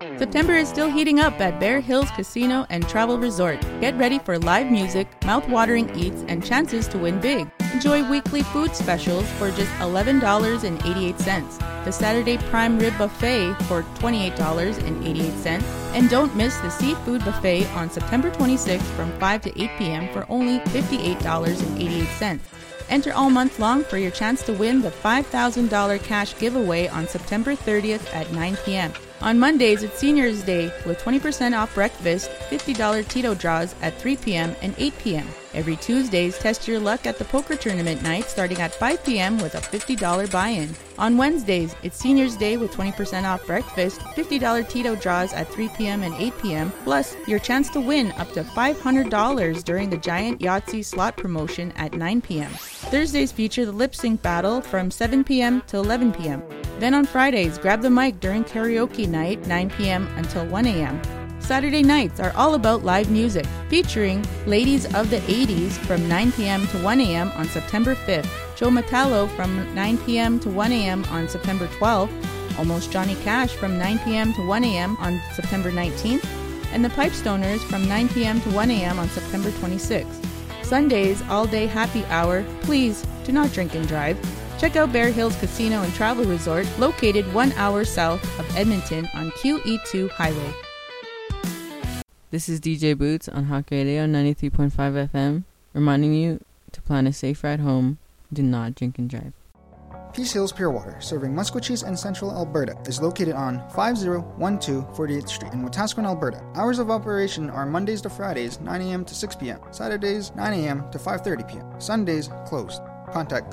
September is still heating up at Bear Hills Casino and Travel Resort. Get ready for live music, mouth-watering eats, and chances to win big. Enjoy weekly food specials for just $11.88. The Saturday Prime Rib Buffet for $28.88. And don't miss the Seafood Buffet on September 26th from 5 to 8 p.m. for only $58.88. Enter all month long for your chance to win the $5,000 cash giveaway on September 30th at 9 p.m. On Mondays, it's Seniors Day with 20% off breakfast, $50 Tito draws at 3 p.m. and 8 p.m. Every Tuesdays, test your luck at the poker tournament night starting at 5 p.m. with a $50 buy-in. On Wednesdays, it's Seniors Day with 20% off breakfast, $50 Tito draws at 3 p.m. and 8 p.m. Plus, your chance to win up to $500 during the Giant Yahtzee slot promotion at 9 p.m. Thursdays feature the lip sync battle from 7 p.m. to 11 p.m. Then on Fridays, grab the mic during karaoke night, 9 p.m. until 1 a.m. Saturday nights are all about live music, featuring Ladies of the 80s from 9 p.m. to 1 a.m. on September 5th, Joe Metallo from 9 p.m. to 1 a.m. on September 12th, Almost Johnny Cash from 9 p.m. to 1 a.m. on September 19th, and the Pipestoners from 9 p.m. to 1 a.m. on September 26th. Sundays, all-day happy hour. Please do not drink and drive. Check out Bear Hills Casino and Travel Resort, located 1 hour south of Edmonton on QE2 Highway. This is DJ Boots on Hawk Radio 93.5 FM, reminding you to plan a safe ride home. Do not drink and drive. Peace Hills Pure Water, serving Musqueam and Central Alberta, is located on 5012 48th Street in Wetaskiwin, Alberta. Hours of operation are Mondays to Fridays, 9 a.m. to 6 p.m., Saturdays, 9 a.m. to 5:30 p.m., Sundays, closed. Contact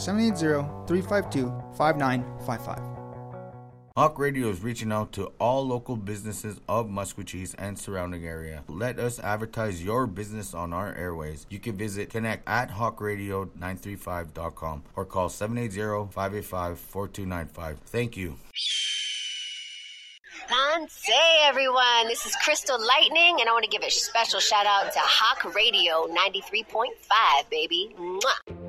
780-352-5955. Hawk Radio is reaching out to all local businesses of Musqueam and surrounding area. Let us advertise your business on our airways. You can visit connect at hawkradio935.com or call 780-585-4295. Thank you. Say everyone, this is Crystal Lightning, and I want to give a special shout out to Hawk Radio 93.5, baby. Mwah.